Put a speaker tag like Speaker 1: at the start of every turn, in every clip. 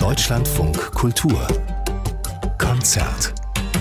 Speaker 1: Deutschlandfunk Kultur Konzert.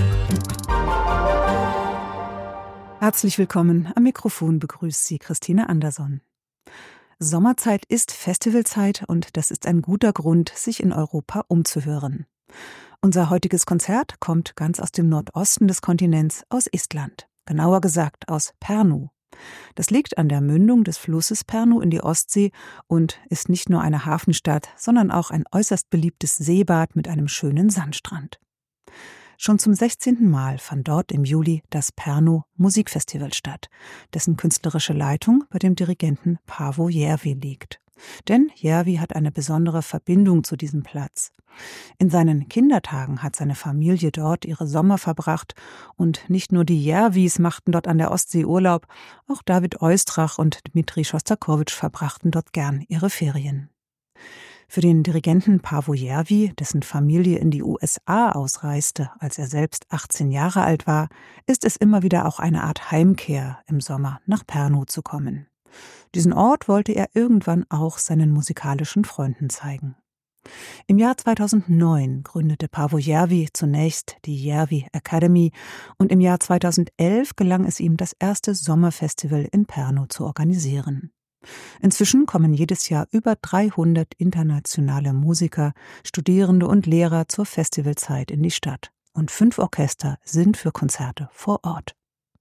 Speaker 2: Herzlich willkommen. Am Mikrofon begrüßt Sie Christine Anderson. Sommerzeit ist Festivalzeit und das ist ein guter Grund, sich in Europa umzuhören. Unser heutiges Konzert kommt ganz aus dem Nordosten des Kontinents, aus Estland. Genauer gesagt aus Pärnu. Das liegt an der Mündung des Flusses Pärnu in die Ostsee und ist nicht nur eine Hafenstadt, sondern auch ein äußerst beliebtes Seebad mit einem schönen Sandstrand. Schon zum 16. Mal fand dort im Juli das Pärnu Musikfestival statt, dessen künstlerische Leitung bei dem Dirigenten Paavo Järvi liegt. Denn Järvi hat eine besondere Verbindung zu diesem Platz. In seinen Kindertagen hat seine Familie dort ihre Sommer verbracht und nicht nur die Järvis machten dort an der Ostsee Urlaub, auch David Oistrakh und Dmitri Schostakowitsch verbrachten dort gern ihre Ferien. Für den Dirigenten Paavo Järvi, dessen Familie in die USA ausreiste, als er selbst 18 Jahre alt war, ist es immer wieder auch eine Art Heimkehr, im Sommer nach Pärnu zu kommen. Diesen Ort wollte er irgendwann auch seinen musikalischen Freunden zeigen. Im Jahr 2009 gründete Paavo Järvi zunächst die Järvi Academy und im Jahr 2011 gelang es ihm, das erste Sommerfestival in Pärnu zu organisieren. Inzwischen kommen jedes Jahr über 300 internationale Musiker, Studierende und Lehrer zur Festivalzeit in die Stadt. Und 5 Orchester sind für Konzerte vor Ort.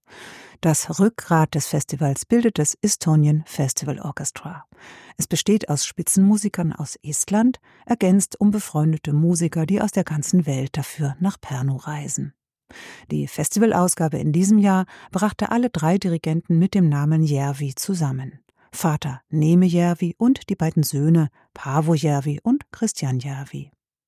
Speaker 2: Das Rückgrat des Festivals bildet das Estonian Festival Orchestra. Es besteht aus Spitzenmusikern aus Estland, ergänzt um befreundete Musiker, die aus der ganzen Welt dafür nach Pärnu reisen. Die Festivalausgabe in diesem Jahr brachte alle 3 Dirigenten mit dem Namen Järvi zusammen. Vater Neeme Järvi und die beiden Söhne Paavo Järvi und Kristian Järvi.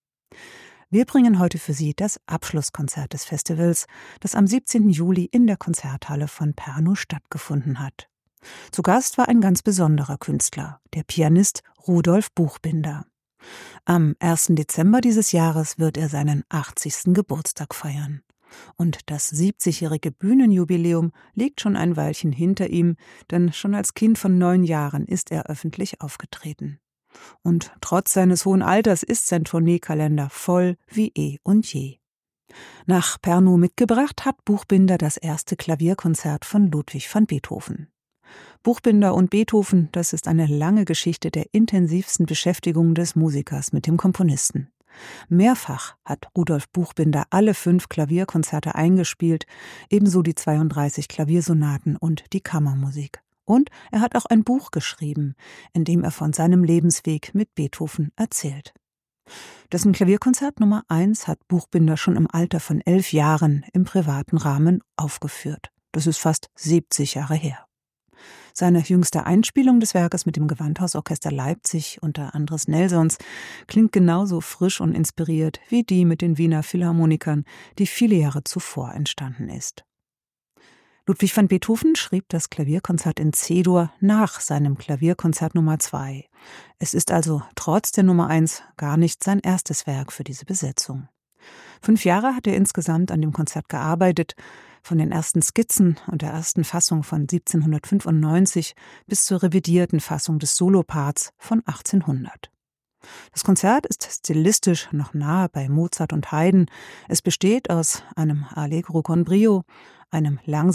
Speaker 2: Wir bringen heute für Sie das Abschlusskonzert des Festivals, das am 17. Juli in der Konzerthalle von Pärnu stattgefunden hat. Zu Gast war ein ganz besonderer Künstler, der Pianist Rudolf Buchbinder. Am 1. Dezember dieses Jahres wird er seinen 80. Geburtstag feiern. Und das 70-jährige Bühnenjubiläum liegt schon ein Weilchen hinter ihm, denn schon als Kind von 9 Jahren ist er öffentlich aufgetreten. Und trotz seines hohen Alters ist sein Tourneekalender voll wie eh und je. Nach Pärnu mitgebracht hat Buchbinder das erste Klavierkonzert von Ludwig van Beethoven. Buchbinder und Beethoven, das ist eine lange Geschichte der intensivsten Beschäftigung des Musikers mit dem Komponisten. Mehrfach hat Rudolf Buchbinder alle 5 Klavierkonzerte eingespielt, ebenso die 32 Klaviersonaten und die Kammermusik. Und er hat auch ein Buch geschrieben, in dem er von seinem Lebensweg mit Beethoven erzählt. Dessen Klavierkonzert Nummer 1 hat Buchbinder schon im Alter von 11 Jahren im privaten Rahmen aufgeführt. Das ist fast 70 Jahre her. Seine jüngste Einspielung des Werkes mit dem Gewandhausorchester Leipzig unter Andres Nelsons klingt genauso frisch und inspiriert wie die mit den Wiener Philharmonikern, die viele Jahre zuvor entstanden ist. Ludwig van Beethoven schrieb das Klavierkonzert in C-Dur nach seinem Klavierkonzert Nummer 2. Es ist also trotz der Nummer 1 gar nicht sein erstes Werk für diese Besetzung. 5 Jahre hat er insgesamt an dem Konzert gearbeitet, von den ersten Skizzen und der ersten Fassung von 1795 bis zur revidierten Fassung des Soloparts von 1800. Das Konzert ist stilistisch noch nahe bei Mozart und Haydn. Es besteht aus einem Allegro con brio, einem langsamen